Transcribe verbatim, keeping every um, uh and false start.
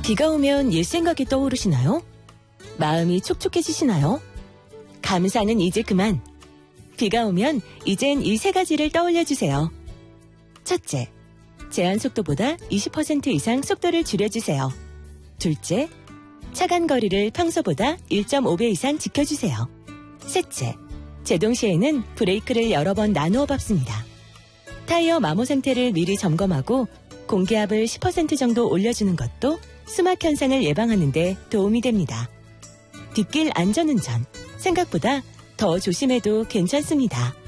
비가 오면 옛 생각이 떠오르시나요? 마음이 촉촉해지시나요? 감사는 이제 그만. 비가 오면 이젠 이 세 가지를 떠올려주세요. 첫째, 제한 속도보다 이십 퍼센트 이상 속도를 줄여주세요. 둘째, 차간 거리를 평소보다 일 점 오 배 이상 지켜주세요. 셋째, 제동 시에는 브레이크를 여러 번 나누어 밟습니다. 타이어 마모 상태를 미리 점검하고 공기압을 십 퍼센트 정도 올려주는 것도 수막 현상을 예방하는 데 도움이 됩니다. 뒷길 안전운전, 생각보다 더 조심해도 괜찮습니다.